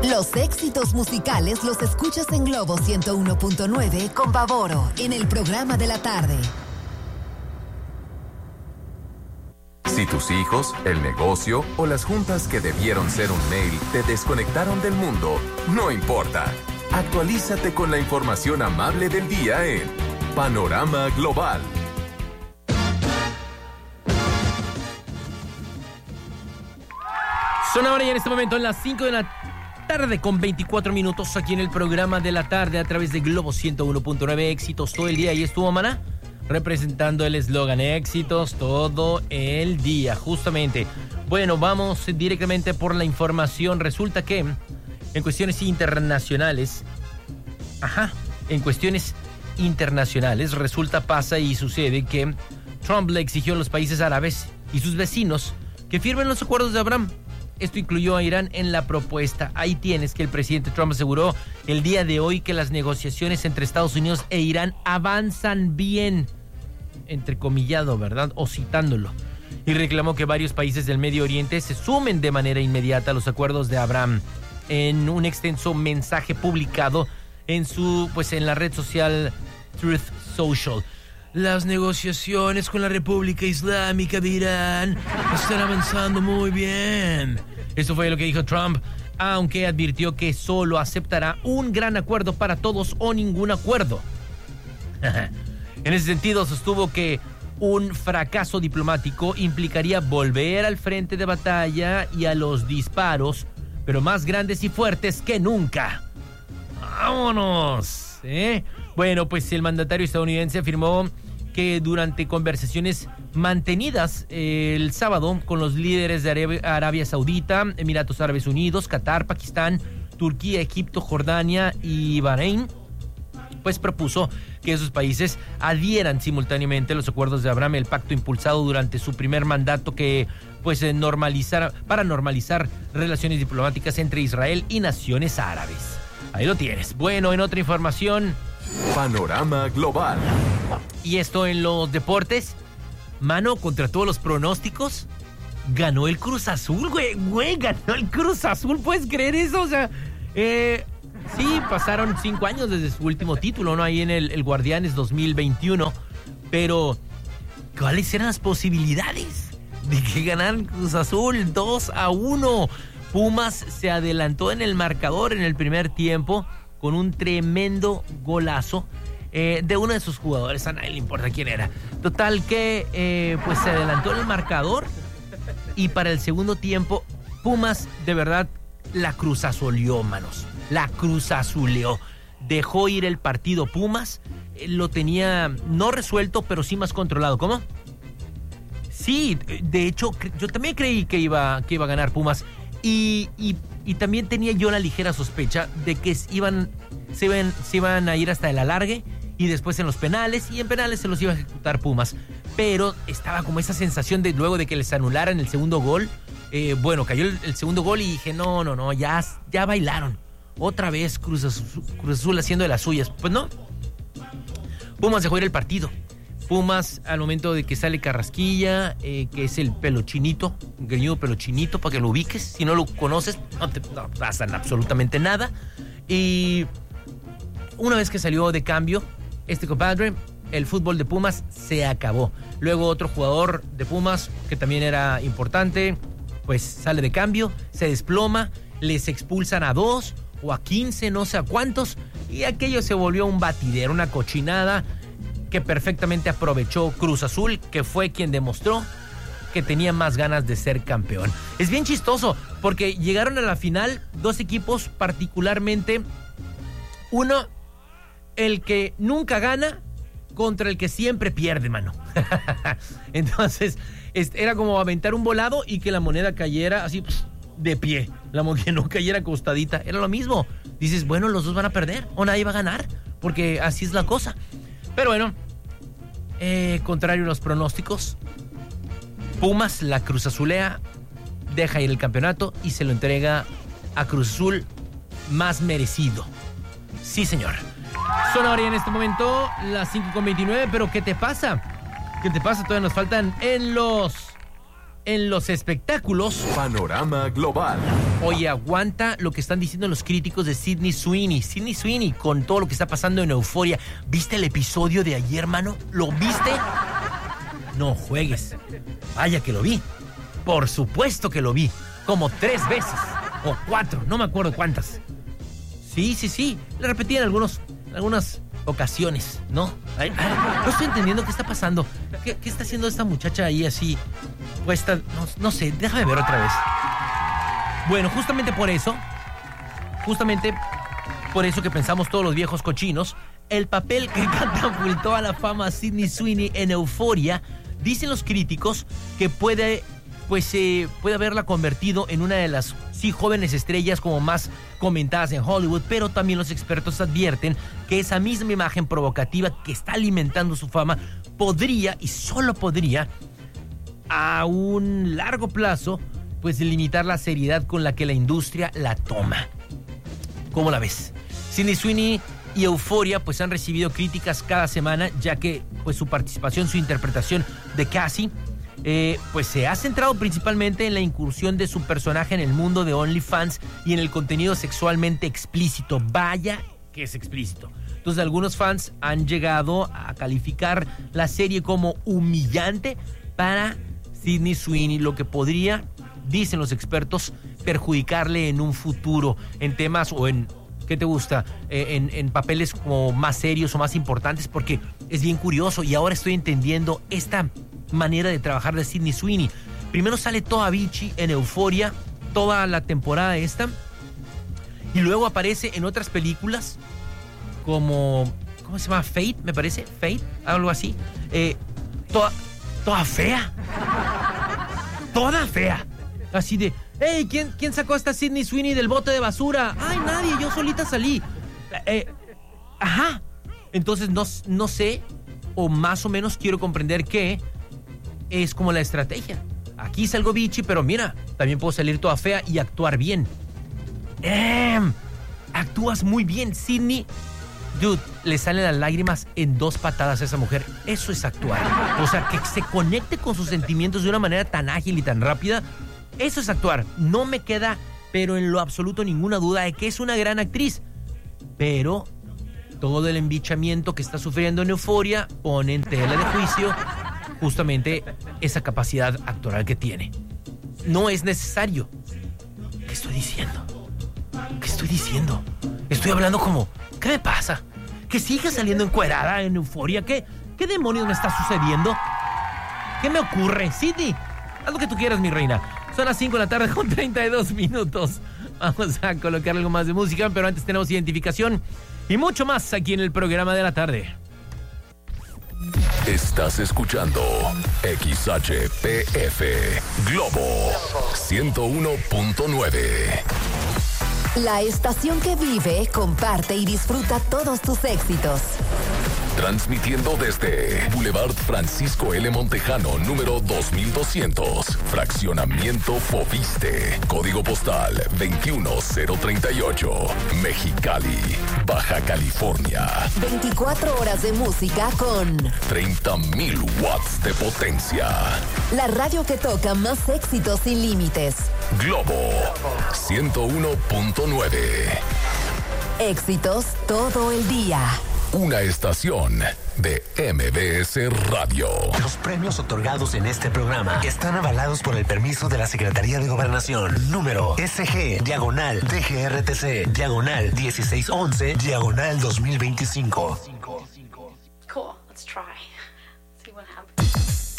Los éxitos musicales los escuchas en Globo 101.9 con Pavoro en el programa de la tarde. Si tus hijos, el negocio o las juntas que debieron ser un mail te desconectaron del mundo, no importa. Actualízate con la información amable del día en Panorama Global. Son ahora ya en este momento en las 5 de la tarde con 24 minutos aquí en el programa de la tarde a través de Globo 101.9. Éxitos todo el día. Y estuvo Maná representando el eslogan éxitos todo el día, justamente. Bueno, vamos directamente por la información. Resulta que en cuestiones internacionales, pasa y sucede que Trump le exigió a los países árabes y sus vecinos que firmen los acuerdos de Abraham. Esto incluyó a Irán en la propuesta. Ahí tienes que el presidente Trump aseguró el día de hoy que las negociaciones entre Estados Unidos e Irán avanzan bien, entrecomillado, ¿verdad? O citándolo. Y reclamó que varios países del Medio Oriente se sumen de manera inmediata a los acuerdos de Abraham. En un extenso mensaje publicado en la red social Truth Social. Las negociaciones con la República Islámica de Irán están avanzando muy bien. Esto fue lo que dijo Trump, aunque advirtió que solo aceptará un gran acuerdo para todos o ningún acuerdo. En ese sentido, sostuvo que un fracaso diplomático implicaría volver al frente de batalla y a los disparos, pero más grandes y fuertes que nunca. ¡Vámonos! Bueno, pues el mandatario estadounidense afirmó que durante conversaciones mantenidas el sábado con los líderes de Arabia Saudita, Emiratos Árabes Unidos, Qatar, Pakistán, Turquía, Egipto, Jordania y Bahrein, pues propuso que esos países adhieran simultáneamente a los acuerdos de Abraham, el pacto impulsado durante su primer mandato que para normalizar relaciones diplomáticas entre Israel y naciones árabes. Ahí lo tienes. Bueno, en otra información, Panorama Global. Y esto en los deportes, mano, contra todos los pronósticos, ganó el Cruz Azul, güey, ganó el Cruz Azul, ¿puedes creer eso? O sea, sí, pasaron 5 años desde su último título, ¿no? Ahí en el Guardianes 2021, pero ¿cuáles eran las posibilidades de que ganaran Cruz Azul? 2-1. Pumas se adelantó en el marcador en el primer tiempo con un tremendo golazo de uno de sus jugadores. A nadie le importa quién era. Total que pues se adelantó en el marcador y para el segundo tiempo Pumas de verdad la cruzazuleó, manos. La cruzazuleó. Dejó ir el partido Pumas. Lo tenía no resuelto, pero sí más controlado. ¿Cómo? Sí, de hecho, yo también creí que iba a ganar Pumas. Y también tenía yo la ligera sospecha de que se iban a ir hasta el alargue y después en los penales, y en penales se los iba a ejecutar Pumas. Pero estaba como esa sensación de luego de que les anularan el segundo gol. Cayó el segundo gol y dije, no, ya bailaron. Otra vez Cruz Azul haciendo de las suyas. Pues no. Pumas dejó ir el partido. Pumas, al momento de que sale Carrasquilla, que es el pelo chinito, un greñudo pelo chinito, para que lo ubiques. Si no lo conoces, no pasa absolutamente nada. Y una vez que salió de cambio, este compadre, el fútbol de Pumas se acabó. Luego otro jugador de Pumas, que también era importante, pues sale de cambio, se desploma, les expulsan a 2 o a 15, no sé a cuántos, y aquello se volvió un batidero, una cochinada que perfectamente aprovechó Cruz Azul, que fue quien demostró que tenía más ganas de ser campeón. Es bien chistoso, porque llegaron a la final 2 equipos particularmente. Uno, el que nunca gana contra el que siempre pierde, mano. Entonces, era como aventar un volado y que la moneda cayera así de pie. Que no cayera acostadita. Era lo mismo. Dices, bueno, los dos van a perder o nadie va a ganar, porque así es la cosa. Pero bueno, contrario a los pronósticos, Pumas la Cruz Azulea, deja ir el campeonato y se lo entrega a Cruz Azul, más merecido. Sí, señor. Son ahora en este momento las 5:29, pero ¿qué te pasa? ¿Qué te pasa? Todavía nos faltan en los En los espectáculos, Panorama Global. oye, aguanta lo que están diciendo los críticos de Sydney Sweeney. Sydney Sweeney, con todo lo que está pasando en Euphoria. ¿Viste el episodio de ayer, mano? ¿Lo viste? No juegues. Vaya que lo vi. Por supuesto que lo vi. Como 3 veces. O 4, no me acuerdo cuántas. Sí. Le repetí en algunas ocasiones, ¿no? No estoy entendiendo qué está pasando. ¿Qué está haciendo esta muchacha ahí así puesta? No sé, déjame ver otra vez. Bueno, justamente por eso que pensamos todos los viejos cochinos, el papel que catapultó a la fama a Sydney Sweeney en Euphoria, dicen los críticos que puede haberla convertido en una de las jóvenes estrellas como más comentadas en Hollywood, pero también los expertos advierten que esa misma imagen provocativa que está alimentando su fama podría, y solo podría, a un largo plazo, pues limitar la seriedad con la que la industria la toma. ¿Cómo la ves? Sydney Sweeney y Euphoria pues han recibido críticas cada semana, ya que pues su participación, su interpretación de Cassie pues se ha centrado principalmente en la incursión de su personaje en el mundo de OnlyFans y en el contenido sexualmente explícito. Vaya que es explícito. Entonces algunos fans han llegado a calificar la serie como humillante para Sydney Sweeney, lo que podría, dicen los expertos, perjudicarle en un futuro en temas o en, ¿qué te gusta? En papeles como más serios o más importantes, porque es bien curioso y ahora estoy entendiendo esta manera de trabajar de Sydney Sweeney. Primero sale toda bichi en Euphoria, toda la temporada esta, y luego aparece en otras películas como, ¿cómo se llama? Fate, me parece, Fate, algo así. Toda fea. Toda fea. Así de, hey, ¿quién sacó a esta Sydney Sweeney del bote de basura? Ay, nadie, yo solita salí. Ajá. Entonces no sé, o más o menos quiero comprender que es como la estrategia. Aquí salgo bichi, pero mira, también puedo salir toda fea y actuar bien. Actúas muy bien, Sydney. Dude, le salen las lágrimas en 2 patadas a esa mujer. Eso es actuar. O sea, que se conecte con sus sentimientos de una manera tan ágil y tan rápida. Eso es actuar. No me queda, pero en lo absoluto, ninguna duda de que es una gran actriz. Pero todo el embichamiento que está sufriendo en Euphoria pone en tela de juicio justamente esa capacidad actoral que tiene. No es necesario. ¿Qué estoy diciendo? Estoy hablando como, ¿qué me pasa? ¿Que siga saliendo encuerada en Euphoria? ¿Qué demonios me está sucediendo? ¿Qué me ocurre? Sydney, haz lo que tú quieras, mi reina. Son las 5 de la tarde con 32 minutos. Vamos a colocar algo más de música, pero antes tenemos identificación y mucho más aquí en el programa de la tarde. Estás escuchando XHPF Globo 101.9. La estación que vive, comparte y disfruta todos tus éxitos. Transmitiendo desde Boulevard Francisco L. Montejano, número 2200, Fraccionamiento Fobiste, Código Postal 21038, Mexicali, Baja California. 24 horas de música con 30,000 watts de potencia. la radio que toca más éxitos sin límites. Globo 101.9. Éxitos todo el día. Una estación de MBS Radio. Los premios otorgados en este programa están avalados por el permiso de la Secretaría de Gobernación. Número SG/DGRTC/1611/2025. Cool, let's try. See what happens.